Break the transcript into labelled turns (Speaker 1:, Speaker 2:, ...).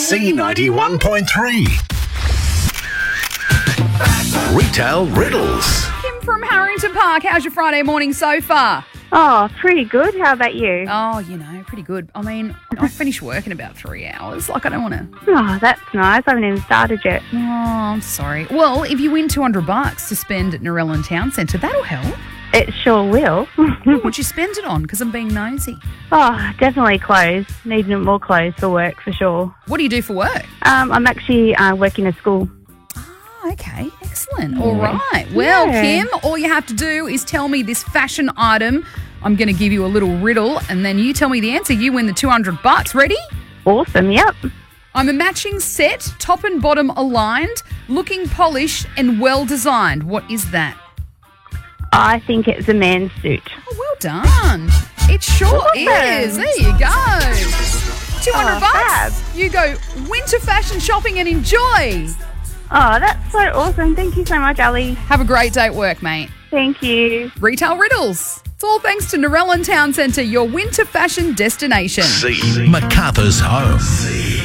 Speaker 1: C91.3. Retail Riddles.
Speaker 2: Kim from Harrington Park, how's your Friday morning so far?
Speaker 3: Oh, pretty good. How about you?
Speaker 2: Oh, pretty good. I mean, I finish work in about 3 hours. I don't want to...
Speaker 3: Oh, that's nice. I haven't even started yet.
Speaker 2: Oh, I'm sorry. Well, if you win $200 to spend at Narellan Town Centre, that'll help.
Speaker 3: It sure will.
Speaker 2: What'd you spend it on? Because I'm being nosy.
Speaker 3: Oh, definitely clothes. Need more clothes for work, for sure.
Speaker 2: What do you do for work?
Speaker 3: I'm actually working in a school.
Speaker 2: Oh, okay. Excellent. All right. Well, Kim, all you have to do is tell me this fashion item. I'm going to give you a little riddle, and then you tell me the answer. You win the $200. Ready?
Speaker 3: Awesome, yep.
Speaker 2: I'm a matching set, top and bottom aligned, looking polished and well designed. What is that?
Speaker 3: I think it's a man's suit.
Speaker 2: Oh, well done. It sure is. There you go. $200.
Speaker 3: fab.
Speaker 2: You go winter fashion shopping and enjoy.
Speaker 3: Oh, that's so awesome. Thank you so much, Ali.
Speaker 2: Have a great day at work, mate.
Speaker 3: Thank you.
Speaker 2: Retail Riddles. It's all thanks to Narellan Town Centre, your winter fashion destination.
Speaker 1: MacArthur's Home.